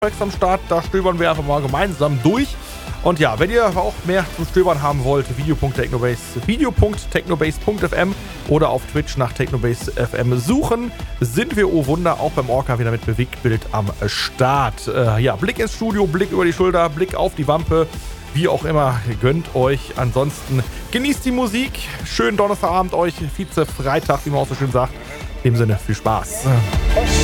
Tracks am Start. Da stöbern wir einfach mal gemeinsam durch. Und ja, wenn ihr auch mehr zum Stöbern haben wollt, video.technobase.fm oder auf Twitch nach Technobase.fm suchen, sind wir, oh Wunder, auch beim Orca wieder mit Bewegtbild am Start. Ja, Blick ins Studio, Blick über die Schulter, Blick auf die Wampe, wie auch immer, gönnt euch. Ansonsten genießt die Musik. Schönen Donnerstagabend euch, Vize-Freitag, wie man auch so schön sagt. In dem Sinne, viel Spaß.